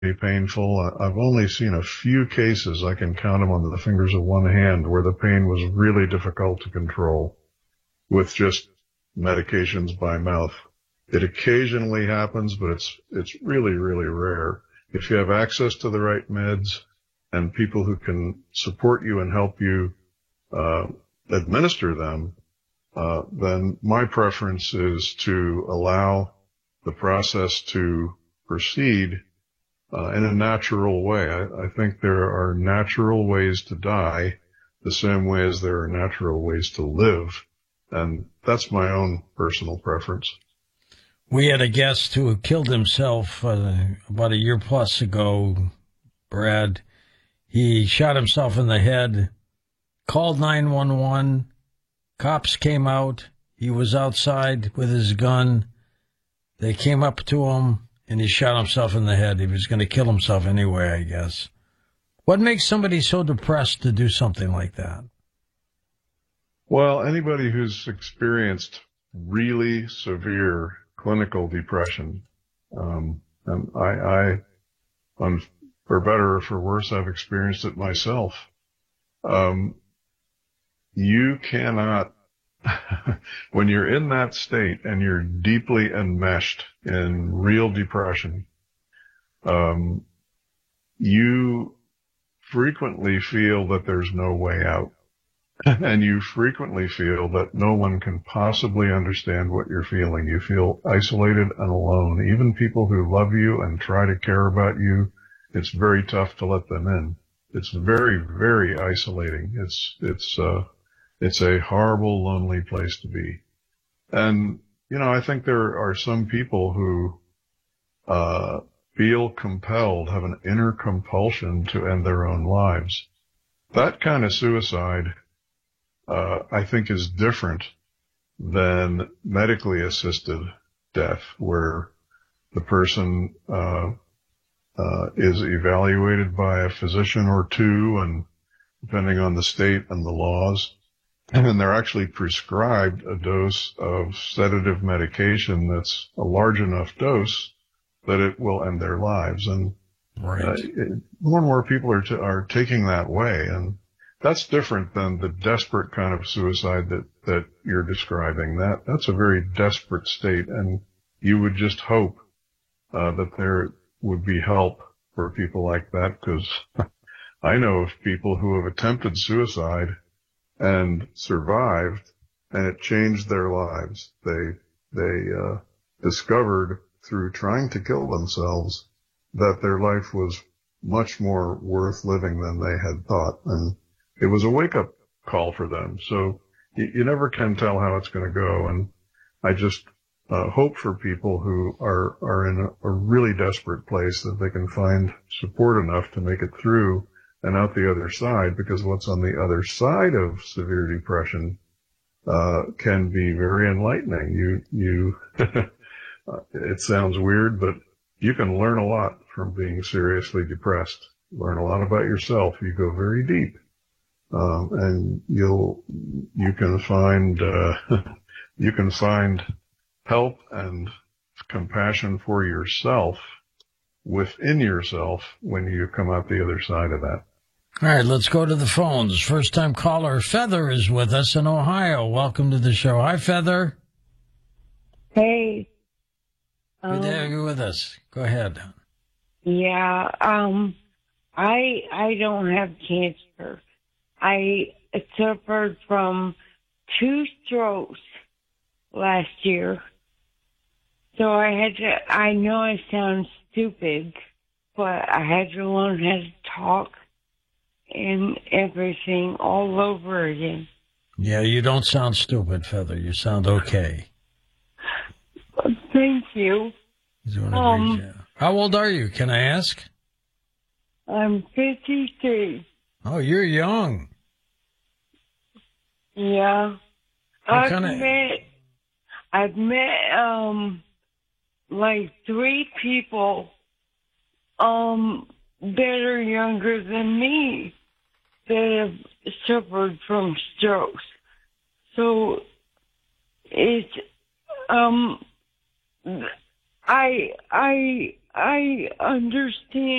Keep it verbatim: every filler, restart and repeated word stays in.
painful. I've only seen a few cases, I can count them on the fingers of one hand, where the pain was really difficult to control with just medications by mouth. It occasionally happens, but it's it's really, really rare. If you have access to the right meds and people who can support you and help you uh, administer them, uh, then my preference is to allow the process to proceed uh, in a natural way. I, I think there are natural ways to die the same way as there are natural ways to live, and that's my own personal preference. We had a guest who killed himself uh, about a year plus ago, Brad. He shot himself in the head, called nine one one, cops came out, he was outside with his gun, they came up to him, and he shot himself in the head. He was going to kill himself anyway, I guess. What makes somebody so depressed to do something like that? Well, anybody who's experienced really severe clinical depression, um, and I, I, um, for better or for worse, I've experienced it myself. Um, you cannot, when you're in that state and you're deeply enmeshed in real depression, um, you frequently feel that there's no way out. And you frequently feel that no one can possibly understand what you're feeling. You feel isolated and alone. Even people who love you and try to care about you, it's very tough to let them in. It's very, very isolating. It's, it's, uh, it's a horrible, lonely place to be. And, you know, I think there are some people who, uh, feel compelled, have an inner compulsion to end their own lives. That kind of suicide, Uh, I think is different than medically assisted death, where the person uh, uh, is evaluated by a physician or two, and depending on the state and the laws, and then they're actually prescribed a dose of sedative medication that's a large enough dose that it will end their lives. And right. uh, it, more and more people are t- are taking that way, and that's different than the desperate kind of suicide that, that you're describing. That, that's a very desperate state, and you would just hope, uh, that there would be help for people like that, because I know of people who have attempted suicide and survived, and it changed their lives. They, they, uh, discovered through trying to kill themselves that their life was much more worth living than they had thought. And it was a wake-up call for them. So you, you never can tell how it's going to go. And I just uh, hope for people who are, are in a, a really desperate place that they can find support enough to make it through and out the other side, because what's on the other side of severe depression uh, can be very enlightening. You, you, it sounds weird, but you can learn a lot from being seriously depressed. Learn a lot about yourself. You go very deep. Um, and you'll, you can find, uh, you can find help and compassion for yourself within yourself when you come out the other side of that. All right, let's go to the phones. First time caller Feather is with us in Ohio. Welcome to the show. Hi, Feather. Hey. Good to have you with us. Go ahead. Yeah, um, I, I don't have cancer. I suffered from two strokes last year. So I had to, I know I sound stupid, but I had to learn how to talk and everything all over again. Yeah, you don't sound stupid, Feather. You sound okay. Thank you. Um, how old are you? Can I ask? I'm fifty-three. Oh, you're young. Yeah. What I've kinda... met, I've met, um, like three people, um, that are younger than me that have suffered from strokes. So it's, um, I, I, I understand